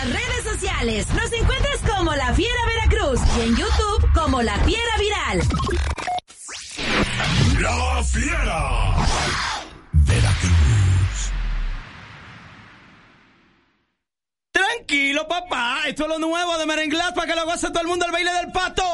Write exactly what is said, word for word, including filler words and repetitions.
las redes sociales. Nos encuentras como La Fiera Veracruz y en YouTube como La Fiera Viral. La Fiera Veracruz. Tranquilo, papá. Esto es lo nuevo de Merenglás para que lo goce todo el mundo, el baile del pato.